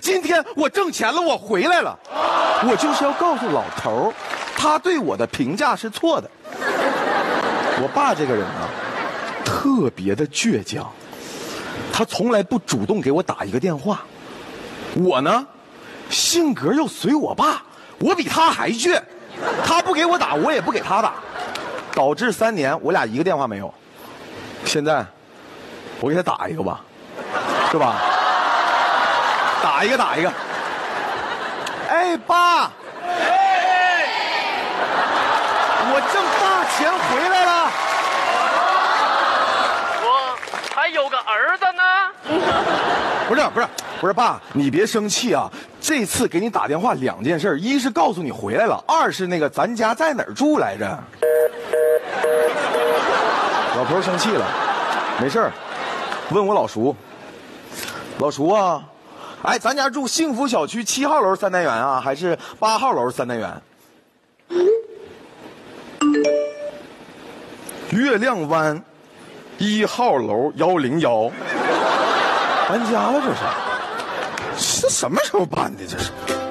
今天我挣钱了，我回来了，我就是要告诉老头儿，他对我的评价是错的。我爸这个人啊，特别的倔强，他从来不主动给我打一个电话。我呢，性格又随我爸，我比他还倔，他不给我打，我也不给他打，导致3年我俩一个电话没有。现在，我给他打一个吧，是吧？打一个。哎，爸，我挣大钱回来了。 我还有个儿子呢。 不是，爸，你别生气啊。这次给你打电话2件事，一是告诉你回来了，二是那个咱家在哪儿住来着。老头生气了，没事儿，问我老叔。老叔啊，哎，咱家住幸福小区7号楼3单元啊，还是8号楼3单元？月亮湾1号楼101。搬家了，这是什么时候搬的？这是。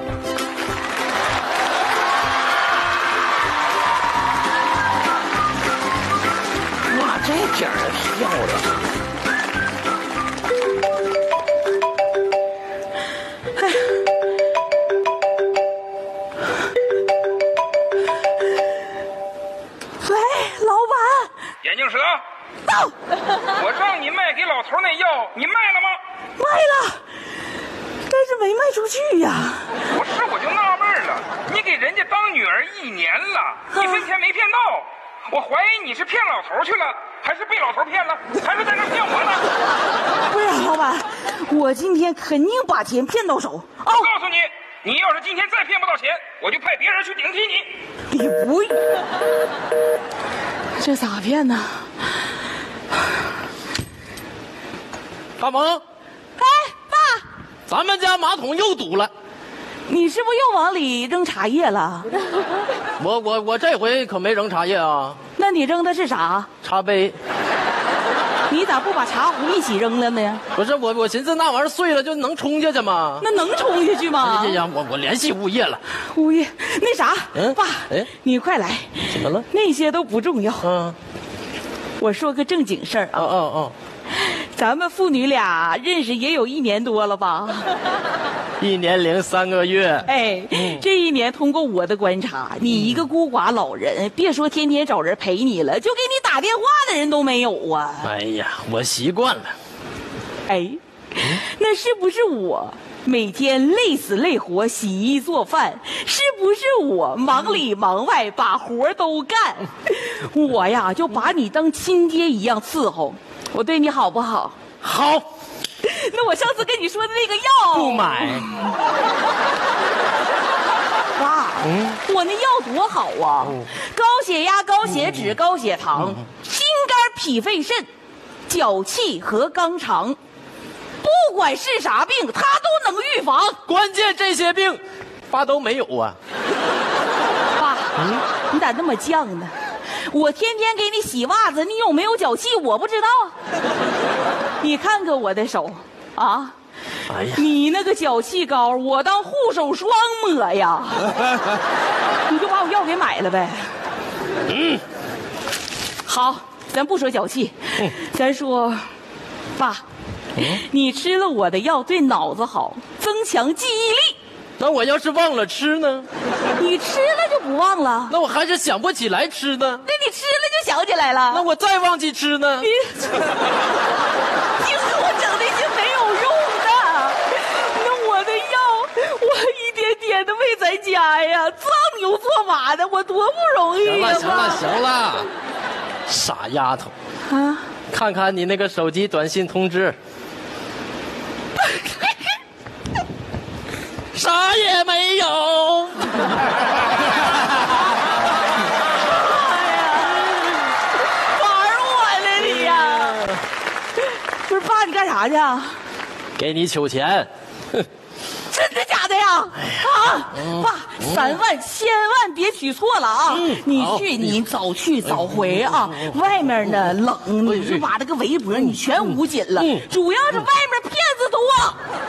哇，这点儿漂亮！ 喂，老板。 眼镜蛇， 到。 我让你卖给老头那药，你卖了吗？ 卖了，但是没卖出去呀。 我就纳闷了，你给人家当女儿1年了，1分钱没骗到，我怀疑你是骗老头去了，还是被老头骗了，还是在那骗我呢？ 不是，老板，我今天肯定把钱骗到手。 我告诉你，你要是今天再骗不到钱，我就派别人去顶替你。 你不，这咋骗呢？ 大萌， 哎，爸， 咱们家马桶又堵了。 你是不是又往里扔茶叶了？ 我这回可没扔茶叶啊。 那你扔的是啥？ 茶杯。 你咋不把茶壶一起扔了呢？ 不是我寻思那玩意儿碎了就能冲下去吗？ 那能冲下去吗？ 哎呀，我联系物业了。 物业那啥，爸，你快来。 怎么了？ 那些都不重要。我说个正经事儿啊。咱们父女俩认识也有1年多了吧 ？1年零3个月。 哎，这1年通过我的观察，你一个孤寡老人，别说天天找人陪你了，就给你打电话的人都没有啊。 哎呀，我习惯了。 哎，那是不是我每天累死累活洗衣做饭？是不是我忙里忙外把活都干？我呀就把你当亲爹一样伺候，我对你好不好？ 好。 那我上次跟你说的那个药不买。 爸，我那药多好啊！高血压、高血脂、高血糖，心肝脾肺肾，脚气和肛肠，不管是啥病，它都能预防。 关键这些病，爸都没有啊。 爸，你咋那么犟呢？我天天给你洗袜子，你有没有脚气我不知道啊。你看看我的手啊， 哎呀， 你那个脚气膏我当护手霜抹呀。你就把我药给买了呗。好，咱不说脚气，咱说爸，你吃了我的药对脑子好，增强记忆力。 那我要是忘了吃呢？ 你吃了就不忘了。 那我还是想不起来吃呢。 那你吃了就想起来了。 那我再忘记吃呢？ 你和我整那些没有用的。那我的药，我一点点的喂咱家呀，做牛做马的，我多不容易呀！ 行了，傻丫头啊！看看你那个手机短信通知。啥也没有。 玩我呢你呀！不是爸，你干啥去啊？ 给你取钱。 真的假的呀？爸，3万千万别取错了啊！你早去早回啊！外面呢冷，你就把这个围脖你全捂紧了。主要是外面骗子多。